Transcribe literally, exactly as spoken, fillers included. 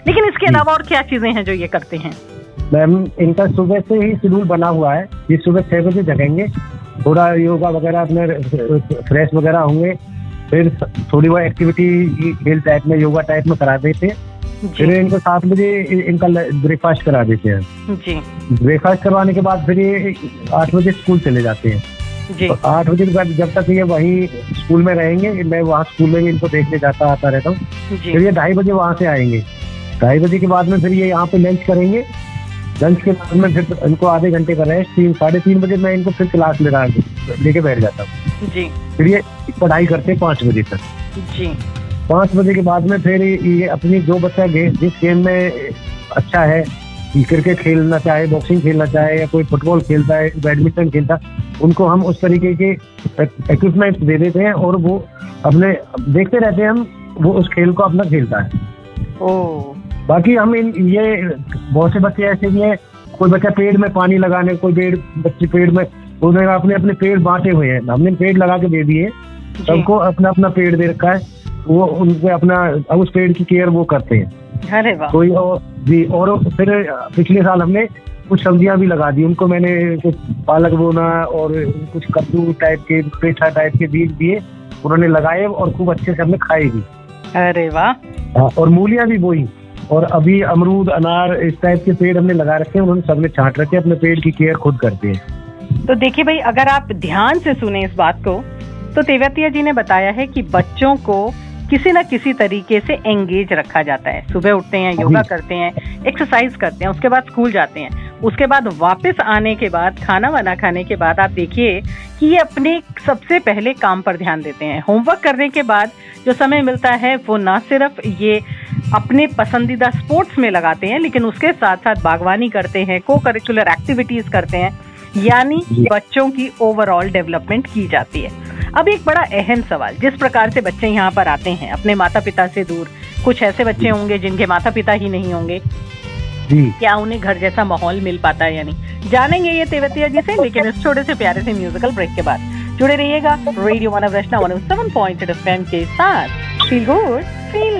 लेकिन इसके अलावा और क्या चीजें हैं जो ये करते हैं? मैम इनका सुबह से ही शेड्यूल बना हुआ है। ये सुबह छह बजे जगेंगे, थोड़ा योगा वगैरह अपने फ्रेश वगैरह होंगे, फिर थोड़ी बहुत एक्टिविटी खेल टाइप में योगा टाइप में करा देते हैं। फिर इनको सात बजे इनका ब्रेकफास्ट करा देते हैं जी। ब्रेकफास्ट करवाने के बाद फिर ये आठ बजे स्कूल चले जाते हैं जी। तो आठ बजे के बाद जब तक ये वहीं स्कूल में रहेंगे, मैं वहाँ स्कूल में भी इनको देखने जाता आता रहता हूँ। फिर ये ढाई बजे वहाँ से आएंगे। ढाई बजे के बाद में फिर ये यहाँ पे लंच करेंगे। लंच के बाद में फिर इनको आधे घंटे का रेस्ट, तीन साढ़े तीन बजे मैं इनको फिर क्लास ले रहा लेके बैठ जाता हूँ जी। फिर ये पढ़ाई करते हैं पाँच बजे तक जी। पाँच बजे के बाद में फिर ये अपनी जो बच्चा जिस गेम में अच्छा है, क्रिकेट खेलना चाहे, बॉक्सिंग खेलना चाहे या कोई फुटबॉल खेलता है, बैडमिंटन खेलता है, उनको हम उस तरीके के इक्विपमेंट दे देते हैं और वो अपने देखते रहते हैं हम वो उस खेल को अपना खेलता है। ओ बाकी हम इन ये बहुत से बच्चे ऐसे भी हैं, कोई बच्चा पेड़ में पानी लगाने, कोई पेड़ बच्चे पेड़ में उन्होंने अपने अपने पेड़ बांटे हुए हैं, हमने पेड़ लगा के दे दिए, सबको अपना अपना पेड़ दे रखा है, वो उनसे अपना उस पेड़ की केयर वो करते हैं। अरे वाह। कोई और जी। और फिर पिछले साल हमने कुछ सब्जियां भी लगा दी उनको, मैंने कुछ पालक बोना और कुछ कद्दू टाइप के, पेठा टाइप के बीज दिए, उन्होंने लगाए और खूब अच्छे से हमने खाए भी। अरे वाह। और मूलियां भी बोई और अभी अमरूद अनार इस टाइप के पेड़ हमने लगा रखे हैं, उन्होंने सबने छांट रखे, अपने पेड़ की केयर खुद करते हैं। तो देखिए भाई, अगर आप ध्यान से सुने इस बात को तो तेवतिया जी ने बताया है कि बच्चों को किसी न किसी तरीके से एंगेज रखा जाता है। सुबह उठते हैं, योगा करते हैं, एक्सरसाइज करते हैं, उसके बाद स्कूल जाते हैं, उसके बाद वापस आने के बाद खाना वाना खाने के बाद आप देखिए कि ये अपने सबसे पहले काम पर ध्यान देते हैं। होमवर्क करने के बाद जो समय मिलता है वो ना सिर्फ ये अपने पसंदीदा स्पोर्ट्स में लगाते हैं, लेकिन उसके साथ साथ बागवानी करते हैं, को करिकुलर एक्टिविटीज करते हैं, यानी बच्चों की ओवरऑल डेवलपमेंट की जाती है। अब एक बड़ा अहम सवाल, जिस प्रकार से बच्चे यहाँ पर आते हैं अपने माता पिता से दूर, कुछ ऐसे बच्चे होंगे जिनके माता पिता ही नहीं होंगे, क्या उन्हें घर जैसा माहौल मिल पाता है या नहीं, जानेंगे ये तेवतिया जी से, लेकिन इस छोटे से प्यारे से म्यूजिकल ब्रेक के बाद। जुड़े रहिएगा रेडियो मानव रचना one O seven point eight F M के साथ। Feel good feel